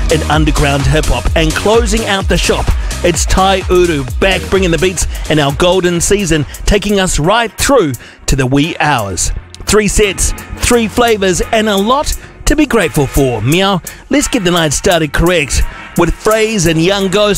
in underground hip-hop. And closing out the shop, it's Tai Uru back bringing the beats in our golden season, taking us right through to the wee hours. 3 sets, 3 flavours, and a lot to be grateful for. Meow, let's get the night started correct with Phrase and Young Ghost.